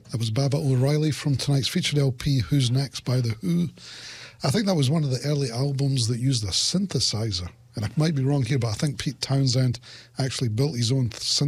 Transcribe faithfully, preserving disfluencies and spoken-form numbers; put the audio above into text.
That was Baba O'Reilly from tonight's featured L P, Who's Next by The Who. I think that was one of the early albums that used a synthesizer. And I might be wrong here, but I think Pete Townsend actually built his own synthesizer